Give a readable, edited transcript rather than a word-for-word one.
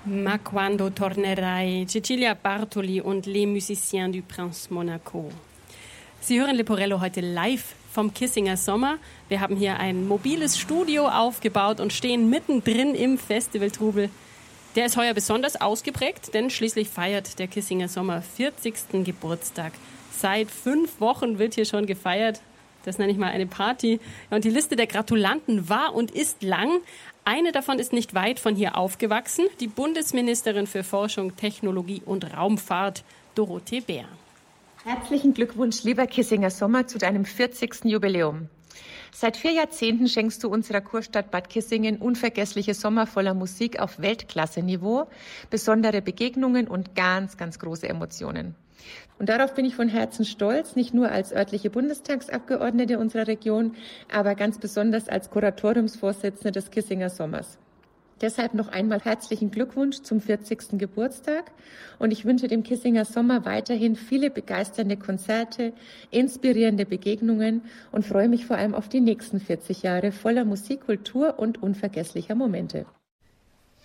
Ma quando tornerai, Cecilia Bartoli und Les Musiciens du Prince Monaco. Sie hören Leporello heute live vom Kissinger Sommer. Wir haben hier ein mobiles Studio aufgebaut und stehen mittendrin im Festivaltrubel. Der ist heuer besonders ausgeprägt, denn schließlich feiert der Kissinger Sommer 40. Geburtstag. Seit 5 Wochen wird hier schon gefeiert. Das nenne ich mal eine Party. Und die Liste der Gratulanten war und ist lang. Eine davon ist nicht weit von hier aufgewachsen, die Bundesministerin für Forschung, Technologie und Raumfahrt, Dorothee Bär. Herzlichen Glückwunsch, lieber Kissinger Sommer, zu deinem 40. Jubiläum. Seit 4 Jahrzehnten schenkst du unserer Kurstadt Bad Kissingen unvergessliche Sommer voller Musik auf Weltklasse-Niveau, besondere Begegnungen und ganz, ganz große Emotionen. Und darauf bin ich von Herzen stolz, nicht nur als örtliche Bundestagsabgeordnete unserer Region, aber ganz besonders als Kuratoriumsvorsitzende des Kissinger Sommers. Deshalb noch einmal herzlichen Glückwunsch zum 40. Geburtstag und ich wünsche dem Kissinger Sommer weiterhin viele begeisternde Konzerte, inspirierende Begegnungen und freue mich vor allem auf die nächsten 40 Jahre voller Musik, Kultur und unvergesslicher Momente.